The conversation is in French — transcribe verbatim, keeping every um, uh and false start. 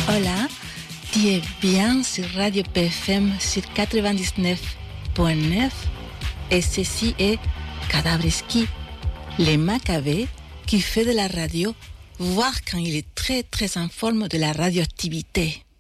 Hola, tu es bien sur Radio P F M sur quatre-vingt-dix-neuf point neuf et ceci est Cadavreski, les Macabées qui fait de la radio, voire quand il est très très en forme de la radioactivité.